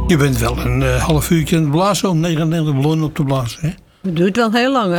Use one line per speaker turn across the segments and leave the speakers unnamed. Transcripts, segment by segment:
Je bent wel een half uurtje aan het blazen om 99 ballonnen op te blazen, hè?
Dat duurt wel heel lang, hè?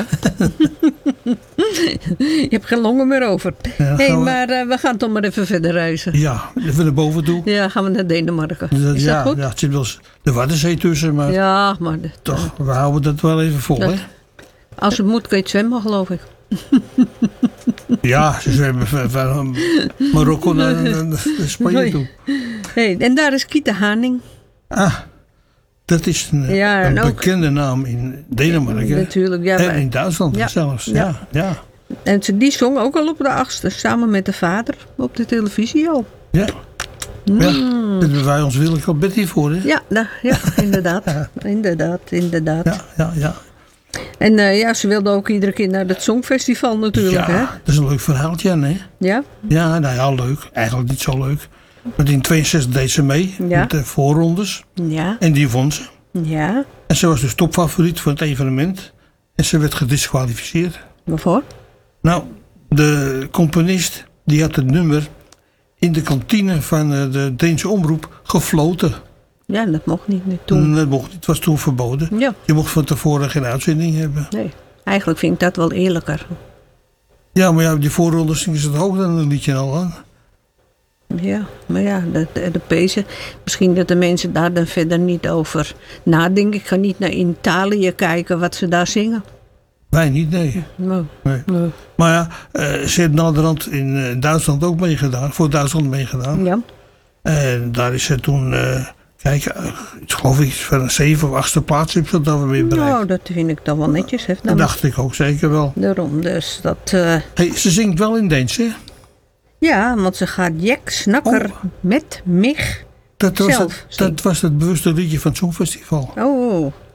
Je hebt geen longen meer over.
Ja,
maar we gaan toch maar even verder reizen.
Ja, even naar boven toe.
Ja, gaan we naar Denemarken. Is dat goed?
Ja, het zit wel de Waddenzee tussen, maar
Ja, maar...
toch, we houden dat wel even vol, hè?
Als het moet, kun je het zwemmen, geloof ik.
Ja, ze zwemmen van Marokko naar Spanje toe.
Hey, en daar is Kiete Haning.
Ah, dat is een bekende naam in Denemarken.
Natuurlijk, ja.
En in Duitsland zelfs. Ja.
En die zong ook al op de 8e, samen met de vader, op de televisie al.
Ja. Ja, daar hebben wij ons Willeke al Betty voor, hè?
Ja, inderdaad. Inderdaad.
Ja.
En ze wilde ook iedere keer naar het Songfestival natuurlijk, hè?
Dat is een leuk verhaaltje, hè?
Ja?
Ja, nou ja, leuk. Eigenlijk niet zo leuk. Want in 62 deed ze mee met de voorrondes.
Ja.
En die won ze.
Ja.
En ze was dus topfavoriet voor het evenement. En ze werd gedisqualificeerd.
Waarvoor?
Nou, de componist die had het nummer in de kantine van de Deense omroep gefloten.
Ja, dat mocht niet toen.
Dat mocht niet, het was toen verboden.
Ja.
Je mocht van tevoren geen uitzending hebben.
Nee, eigenlijk vind ik dat wel eerlijker.
Ja, maar ja, die voorrondes zingen ze het hoog dan een liedje al aan.
Ja, maar ja, de pezen. Misschien dat de mensen daar dan verder niet over nadenken. Ik ga niet naar Italië kijken wat ze daar zingen.
Wij niet, nee.
Nee.
Maar ja, ze heeft naderhand in Duitsland ook meegedaan. Voor Duitsland meegedaan.
Ja.
En daar is ze toen, geloof ik, van een 7e of 8e plaats heeft ze dat weer bereikt.
Nou, dat vind ik dan wel netjes.
Dat dacht ik ook zeker wel.
Daarom, dus dat...
Hey, ze zingt wel in Deens, hè?
Ja, want ze gaat Jek Snakker met mich
Dat was het bewuste liedje van het Songfestival.
Oh,